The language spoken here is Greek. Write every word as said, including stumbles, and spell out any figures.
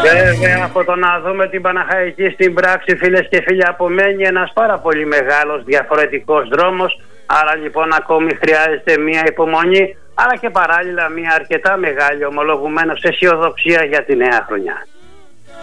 Βέβαια, από το να δούμε την Παναχαϊκή στην πράξη, φίλες και φίλοι, απομένει ένας πάρα πολύ μεγάλος διαφορετικός δρόμος. Άρα λοιπόν ακόμη χρειάζεται μια υπομονή, αλλά και παράλληλα μια αρκετά μεγάλη ομολογουμένως αισιοδοξία για τη νέα χρονιά.